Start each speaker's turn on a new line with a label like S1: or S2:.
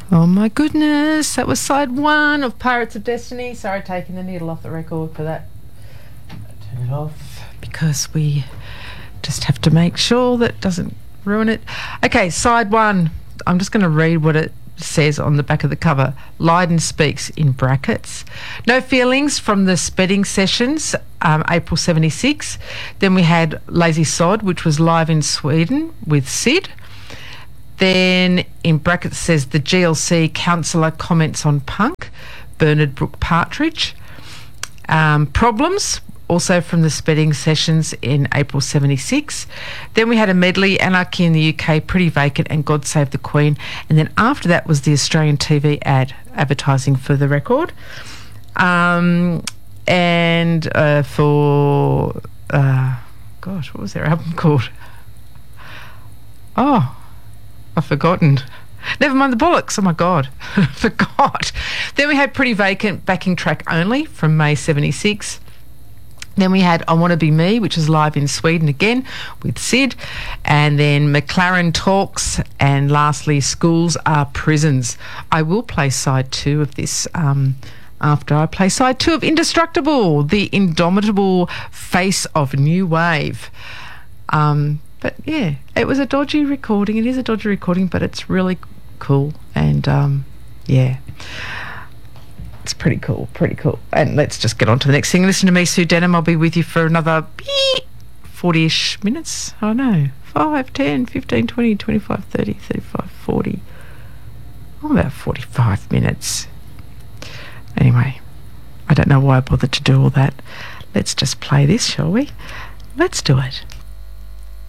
S1: Oh my goodness, that was side one of Pirates of Destiny. Sorry, taking the needle off the record for that. Turn it off because we just have to make sure that doesn't ruin it. Okay, side one. I'm just going to read what it says on the back of the cover. Lydon speaks in brackets. No feelings from the Spedding sessions, April 76. Then we had Lazy Sod, which was live in Sweden with Sid. Then in brackets says the GLC councillor comments on punk, Bernard Brooke Partridge. Problems, also from the Spedding sessions in April 76. Then we had a medley, Anarchy in the UK, Pretty Vacant and God Save the Queen. And then after that was the Australian TV ad advertising for the record. Gosh, what was their album called? Oh, I've forgotten. Never mind the bollocks. Oh, my God. Forgot. Then we had Pretty Vacant backing track only from May 76. Then we had I Want to Be Me, which is live in Sweden again with Sid. And then McLaren Talks. And lastly, Schools Are Prisons. I will play side two of this after I play side two of Indestructible, the indomitable face of new wave. But yeah, it was a dodgy recording. It is a dodgy recording, but it's really cool. And yeah, it's pretty cool, And let's just get on to the next thing. Listen to me, Sue Denham. I'll be with you for another 40-ish minutes. I don't know, 5, 10, 15, 20, 25, 30, 35, 40. About 45 minutes. Anyway, I don't know why I bothered to do all that. Let's just play this, shall we? Let's do it.